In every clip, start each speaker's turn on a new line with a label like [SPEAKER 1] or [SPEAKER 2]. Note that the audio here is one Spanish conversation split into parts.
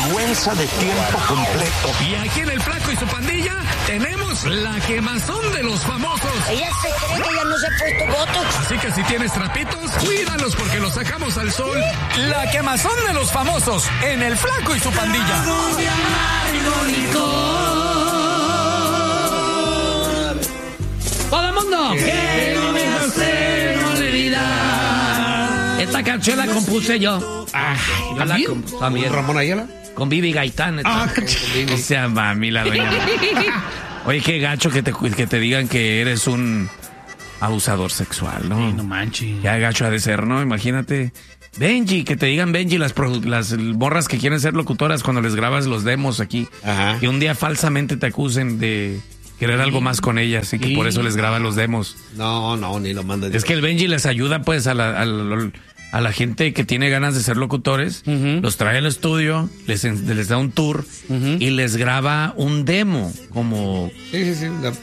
[SPEAKER 1] sinvergüenza de tiempo completo.
[SPEAKER 2] Y aquí en El Flaco y su pandilla tenemos la quemazón de los famosos.
[SPEAKER 3] Ella se cree que ya no se ha puesto botox.
[SPEAKER 2] Así que si tienes trapitos, cuídalos porque los sacamos al sol. La quemazón de los famosos en El Flaco y su pandilla.
[SPEAKER 4] ¡Todo el mundo!
[SPEAKER 2] ¡Que no me hace olvidar!
[SPEAKER 4] Esta canción la compuse yo. Ay, yo la compuse también.
[SPEAKER 5] ¿Ramón Ayala?
[SPEAKER 4] Con Vivi Gaitán.
[SPEAKER 2] O sea, mami, la doña. Oye, qué gacho que te digan que eres un abusador sexual, ¿no?
[SPEAKER 4] Sí, no manches.
[SPEAKER 2] Ya gacho ha de ser, ¿no? Imagínate. Benji, que te digan Benji, las morras que quieren ser locutoras cuando les grabas los demos aquí.
[SPEAKER 5] Ajá.
[SPEAKER 2] Y un día falsamente te acusen de querer algo más con ellas y que por eso les graban los demos.
[SPEAKER 5] No, ni lo mandan.
[SPEAKER 2] Es que el Benji les ayuda pues a la gente que tiene ganas de ser locutores, los trae al estudio, les da un tour y les graba un demo como
[SPEAKER 5] Sí.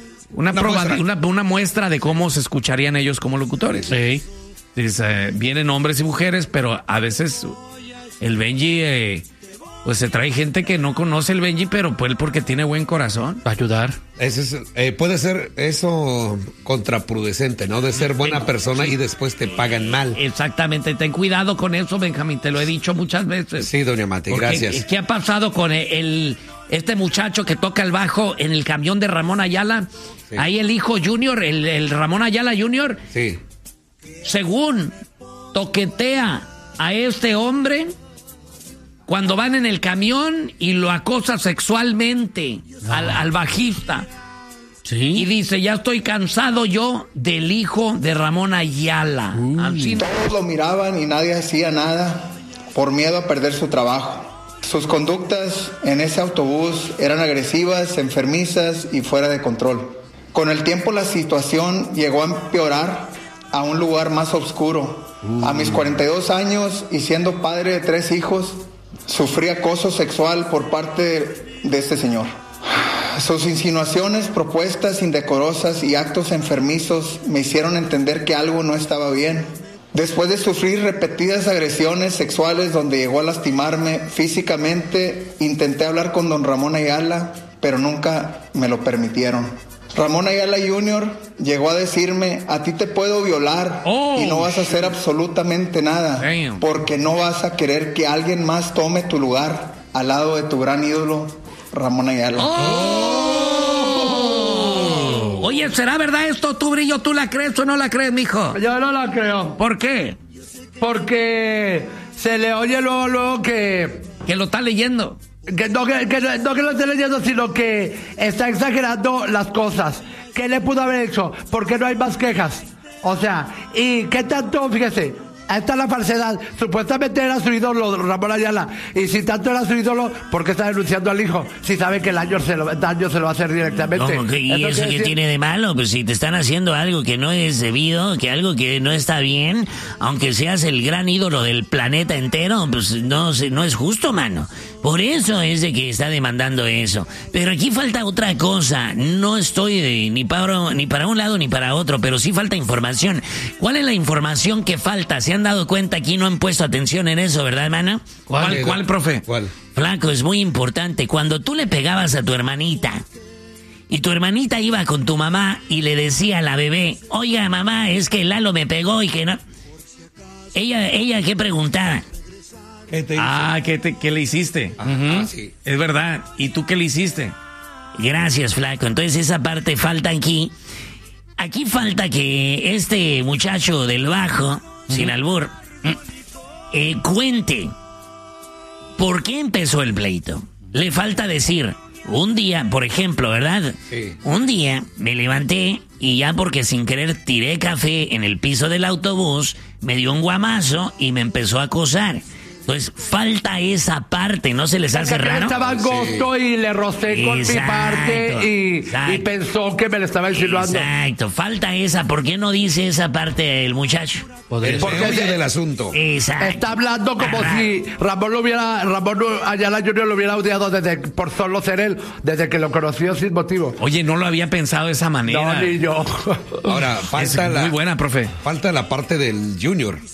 [SPEAKER 2] una muestra de cómo se escucharían ellos como locutores.
[SPEAKER 4] Sí.
[SPEAKER 2] Vienen hombres y mujeres, pero a veces el Benji pues se trae gente que no conoce el Benji, pero pues porque tiene buen corazón.
[SPEAKER 4] Para ayudar.
[SPEAKER 5] Puede ser eso contraproducente, ¿no? De ser buena persona y después te pagan mal.
[SPEAKER 4] Exactamente. Ten cuidado con eso, Benjamín. Te lo he dicho muchas veces.
[SPEAKER 5] Sí, doña Mati,
[SPEAKER 4] Porque,
[SPEAKER 5] gracias.
[SPEAKER 4] ¿qué ha pasado con este muchacho que toca el bajo en el camión de Ramón Ayala?
[SPEAKER 5] Sí.
[SPEAKER 4] Ahí el hijo Junior, el Ramón Ayala Junior,
[SPEAKER 5] Sí.
[SPEAKER 4] según toquetea a este hombre cuando van en el camión y lo acosa sexualmente al bajista.
[SPEAKER 6] Sí.
[SPEAKER 4] Y dice, ya estoy cansado yo del hijo de Ramón Ayala. Así,
[SPEAKER 7] Todos lo miraban y nadie hacía nada por miedo a perder su trabajo. Sus conductas en ese autobús eran agresivas, enfermizas y fuera de control. Con el tiempo la situación llegó a empeorar a un lugar más oscuro. A mis 42 años y siendo padre de 3 hijos, sufrí acoso sexual por parte de este señor. Sus insinuaciones, propuestas indecorosas y actos enfermizos me hicieron entender que algo no estaba bien. Después de sufrir repetidas agresiones sexuales donde llegó a lastimarme físicamente, intenté hablar con don Ramón Ayala, pero nunca me lo permitieron. Ramón Ayala Jr. llegó a decirme, a ti te puedo violar y no vas a hacer absolutamente nada, porque no vas a querer que alguien más tome tu lugar al lado de tu gran ídolo, Ramón Ayala.
[SPEAKER 4] Oye, ¿será verdad esto, tú, Brillo? ¿Tú la crees o no la crees, mijo?
[SPEAKER 6] Yo no la creo.
[SPEAKER 4] ¿Por qué?
[SPEAKER 6] Porque se le oye luego que
[SPEAKER 4] lo está leyendo.
[SPEAKER 6] no que lo esté leyendo, sino que está exagerando las cosas. ¿Qué le pudo haber hecho? ¿Por qué no hay más quejas? O sea, ¿y qué tanto? Fíjese, ahí está la falsedad. Supuestamente era su ídolo, Ramón Ayala. Y si tanto era su ídolo, ¿por qué está denunciando al hijo? Si sabe que el daño se lo va a hacer directamente.
[SPEAKER 8] ¿Cómo? ¿Y eso qué tiene de malo? Pues si te están haciendo algo que no es debido, que algo que no está bien, aunque seas el gran ídolo del planeta entero, pues no es justo, mano. Por eso es de que está demandando eso. Pero aquí falta otra cosa. No estoy ni para un lado ni para otro, pero sí falta información. ¿Cuál es la información que falta? ¿Se han dado cuenta? Aquí no han puesto atención en eso, ¿verdad, hermano?
[SPEAKER 2] ¿Cuál, profe?
[SPEAKER 5] ¿Cuál?
[SPEAKER 8] Flaco, es muy importante. Cuando tú le pegabas a tu hermanita y tu hermanita iba con tu mamá y le decía a la bebé, oiga, mamá, es que Lalo me pegó y que no... Ella ¿qué preguntaba?
[SPEAKER 5] ¿Qué te hizo?
[SPEAKER 2] ¿Qué le hiciste?
[SPEAKER 5] Sí.
[SPEAKER 2] Es verdad. ¿Y tú qué le hiciste?
[SPEAKER 8] Gracias, Flaco. Entonces esa parte falta aquí. Aquí falta que este muchacho del bajo, sin albur, cuente por qué empezó el pleito. Le falta decir, un día, por ejemplo, ¿verdad?
[SPEAKER 5] Sí.
[SPEAKER 8] Un día me levanté y ya porque sin querer tiré café en el piso del autobús, me dio un guamazo y me empezó a acosar. Entonces, falta esa parte, ¿no se les hace raro?
[SPEAKER 6] Estaba agosto y le rocé con mi parte y pensó que me le estaba insinuando.
[SPEAKER 8] Exacto, falta esa. ¿Por qué no dice esa parte el muchacho?
[SPEAKER 5] El meollo del asunto.
[SPEAKER 8] Exacto.
[SPEAKER 6] Está hablando como si Ramón Ayala Jr. lo hubiera odiado por solo ser él, desde que lo conoció sin motivo.
[SPEAKER 2] Oye, no lo había pensado de esa manera.
[SPEAKER 6] No, ni yo.
[SPEAKER 5] Ahora,
[SPEAKER 2] Es muy buena, profe.
[SPEAKER 5] Falta la parte del Junior.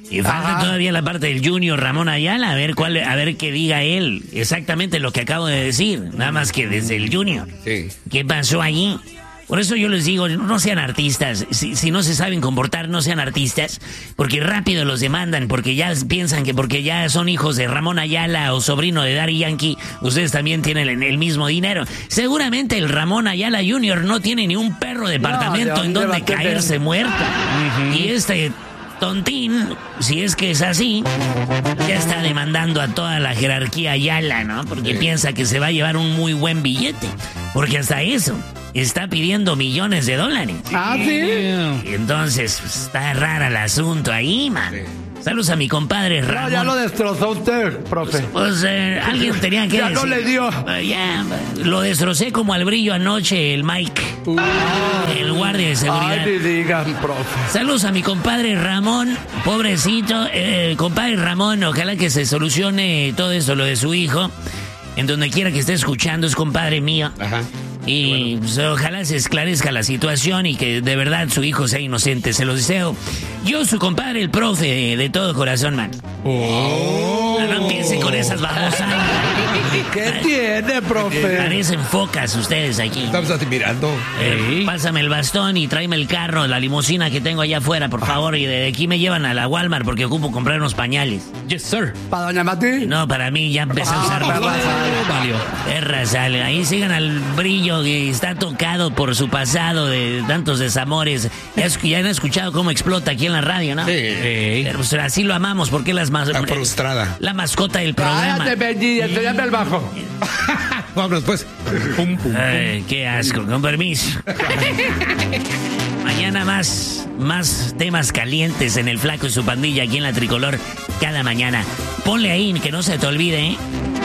[SPEAKER 8] Y falta todavía la parte del Junior Ramón Ayala, a ver qué diga él. Exactamente lo que acabo de decir, nada más que desde el Junior.
[SPEAKER 5] Sí.
[SPEAKER 8] ¿Qué pasó allí? Por eso yo les digo, no sean artistas. Si no se saben comportar, no sean artistas, porque rápido los demandan, porque ya piensan que porque ya son hijos de Ramón Ayala o sobrino de Daddy Yankee, ustedes también tienen el mismo dinero. Seguramente el Ramón Ayala Jr. no tiene ni un perro departamento en donde caerse muerto. Y este tontín, si es que es así, ya está demandando a toda la jerarquía Ayala, ¿no? Porque piensa que se va a llevar un muy buen billete. Porque hasta eso, está pidiendo millones de dólares.
[SPEAKER 6] Ah, sí.
[SPEAKER 8] Entonces, está raro el asunto ahí, man. Saludos a mi compadre Ramón.
[SPEAKER 6] No, ya lo destrozó usted, profe.
[SPEAKER 8] Pues alguien tenía que
[SPEAKER 6] ya
[SPEAKER 8] decir.
[SPEAKER 6] no le dio.
[SPEAKER 8] Ya, lo destrocé como al brillo anoche el Mike. El guardia de seguridad.
[SPEAKER 6] Ay, ni digan, profe.
[SPEAKER 8] Saludos a mi compadre Ramón, pobrecito. Compadre Ramón, ojalá que se solucione todo esto, lo de su hijo. En donde quiera que esté escuchando, es compadre mío.
[SPEAKER 5] Ajá.
[SPEAKER 8] Y pues, ojalá se esclarezca la situación y que de verdad su hijo sea inocente. Se lo deseo. Yo, su compadre, el profe, de todo corazón, man. No empiecen con esas babosas.
[SPEAKER 6] ¿Qué tiene, profe?
[SPEAKER 8] Parecen focas ustedes aquí.
[SPEAKER 5] Estamos admirando.
[SPEAKER 8] Pásame el bastón y tráeme el carro, la limusina que tengo allá afuera, por favor. Y de aquí me llevan a la Walmart porque ocupo comprar unos pañales.
[SPEAKER 2] Yes, sir.
[SPEAKER 6] ¿Para doña Mati?
[SPEAKER 8] No, para mí ya empecé a usar perra sale. Ahí sigan al brillo que está tocado por su pasado de tantos desamores. Ya han escuchado cómo explota aquí en la radio, ¿no?
[SPEAKER 5] Sí.
[SPEAKER 8] Pero pues, así lo amamos porque es
[SPEAKER 5] Está frustrada.
[SPEAKER 8] la mascota del programa.
[SPEAKER 6] Cállate, Benji, enséñame el bajo.
[SPEAKER 5] Vámonos, pues.
[SPEAKER 8] Ay, qué asco, con permiso. Mañana más temas calientes en el Flaco y su pandilla aquí en la Tricolor cada mañana. Ponle ahí, que no se te olvide, ¿eh?